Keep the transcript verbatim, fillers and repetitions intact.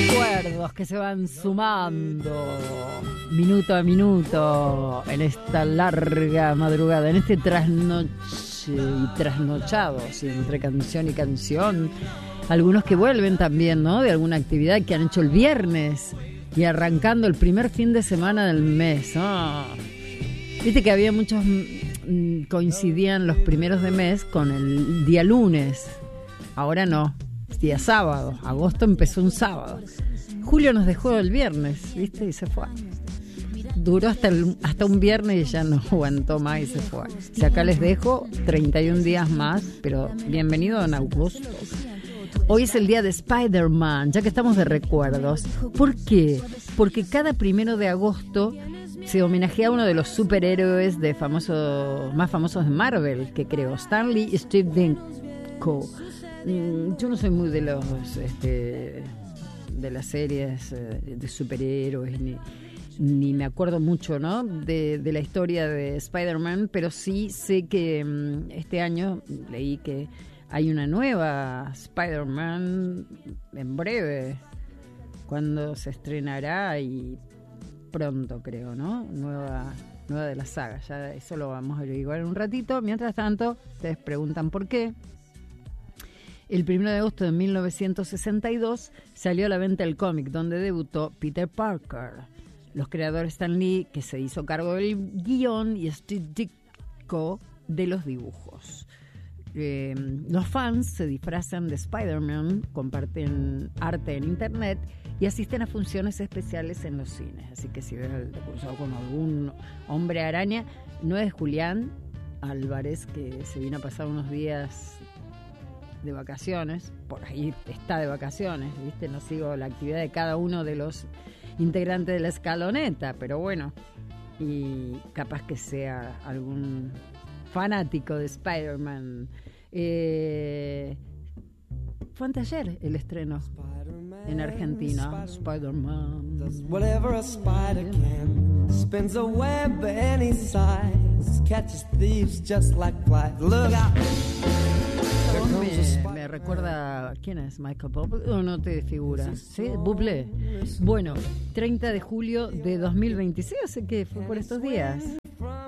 recuerdos que se van sumando minuto a minuto en esta larga madrugada, en este trasnoche y trasnochados entre canción y canción. Algunos que vuelven también, ¿no? De alguna actividad que han hecho el viernes y arrancando el primer fin de semana del mes. Oh. Viste que había muchos, coincidían los primeros de mes con el día lunes. Ahora no, es día sábado. Agosto empezó un sábado. Julio nos dejó el viernes, ¿viste? Y se fue. Duró hasta, el, hasta un viernes y ya no aguantó más y se fue. Si acá les dejo treinta y un días más, pero bienvenido en agosto. Hoy es el día de Spider-Man, ya que estamos de recuerdos. ¿Por qué? Porque cada primero de agosto se homenajea a uno de los superhéroes de famoso, más famosos de Marvel, que creo, Stan Lee y Steve Ditko. Yo no soy muy de los este, de las series de superhéroes, ni, ni me acuerdo mucho, ¿no? de, de la historia de Spider-Man, pero sí sé que este año leí que hay una nueva Spider-Man en breve, cuando se estrenará y pronto creo, ¿no? Nueva, nueva de la saga. Ya eso lo vamos a averiguar en un ratito. Mientras tanto, ustedes preguntan por qué. El primero de agosto de mil novecientos sesenta y dos salió a la venta el cómic donde debutó Peter Parker. Los creadores Stan Lee, que se hizo cargo del guión, y Steve Ditko de los dibujos. Eh, los fans se disfrazan de Spider-Man, comparten arte en internet y asisten a funciones especiales en los cines. Así que si ven el cruzado con algún hombre araña, no es Julián Álvarez, que se vino a pasar unos días de vacaciones, por ahí está de vacaciones, ¿viste? No sigo la actividad de cada uno de los integrantes de la escaloneta, pero bueno, y capaz que sea algún fanático de Spider-Man. Eh, fue anteayer el estreno en Argentina. Spider-Man does whatever a spider can, spins a web any size, catches thieves just like flies. Look out. Me, me recuerda, ¿quién es? Michael Bublé. ¿O no te figura? ¿Sí? Bublé. Bueno, treinta de julio de dos mil veintiséis, así que fue por estos días.